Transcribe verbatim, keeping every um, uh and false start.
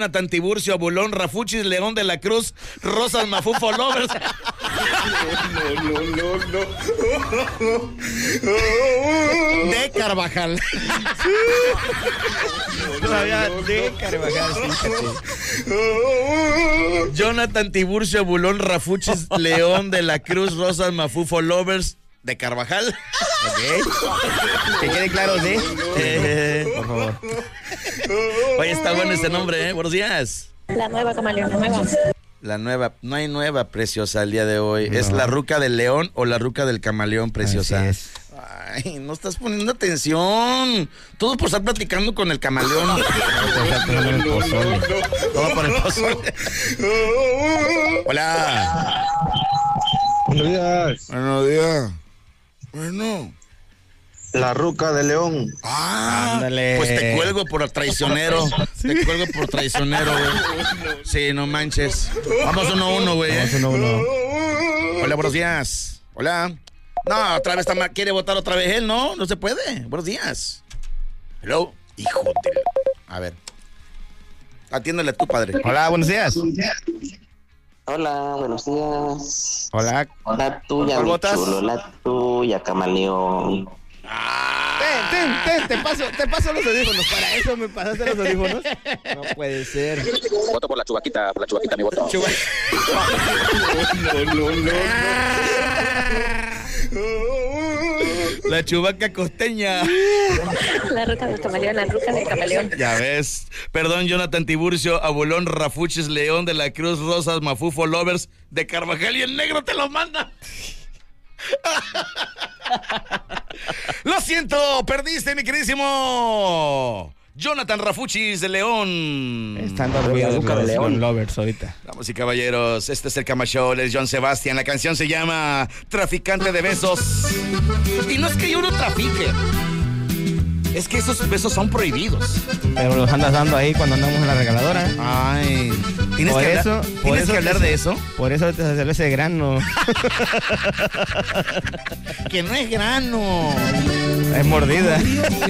Jonathan Tiburcio, Abulón, Rafuchis, León de la Cruz, Rosas, Mafufo, Lovers. No, no, no, no. De Carvajal. Todavía de Carvajal, fíjate. Jonathan Tiburcio, Abulón, Rafuchis, León de la Cruz, Rosas, Mafufo, Lovers. De Carvajal. Ok. Que quede claro, ¿sí? Eh, Por favor. Oye, está bueno ese nombre, ¿eh? Buenos días. La nueva camaleón, la nueva. La nueva, no hay nueva preciosa el día de hoy. No. ¿Es la ruca del león o la ruca del camaleón preciosa? Así es. Ay, no estás poniendo atención. Todo por estar platicando con el camaleón. Todo por el pozole. Hola. Buenos días. Buenos días. Bueno. La ruca de León. Ah, Ándale. pues te cuelgo por traicionero. ¿Sí? Te cuelgo por traicionero, güey. Sí, no manches. Vamos uno a uno, güey. Vamos uno a uno. Hola, buenos días. Hola. No, otra vez está mal. ¿Quiere votar otra vez él? No, no se puede. Buenos días. Hello. Hijo de... A ver. Atiéndele tú, padre. Hola, buenos días. Hola, buenos días. Hola. La tuya, ¿Cuál mi votas? chulo, la tuya, camaleón. Ten, ten, ten, te paso, te paso los audífonos. Para eso me pasaste los audífonos. No puede ser. Voto por la chubaquita, por la chubaquita, mi voto. Chuba- No, no, no, La chubaca costeña. La ruca del camaleón, la ruca del camaleón. Ya ves. Perdón, Jonathan Tiburcio, Abulón, Rafuchis, León de la Cruz, Rosas, Mafufo, Lovers, de Carvajal y el negro te lo manda. Lo siento, perdiste, mi queridísimo Jonathan Rafuchis de León. Están dormidos Ruca de los, León. los lovers ahorita. Damas y caballeros, este es el Cama Show, él es John Sebastián. La canción se llama Traficante de Besos. Y no es que yo no trafique, es que esos besos son prohibidos. Pero los andas dando ahí cuando andamos en la regaladora. Ay, ¿tienes Por que eso, hablar, por ¿tienes eso que hablar te- de eso? Por eso te salió ese grano. Que no es grano. Es mordida.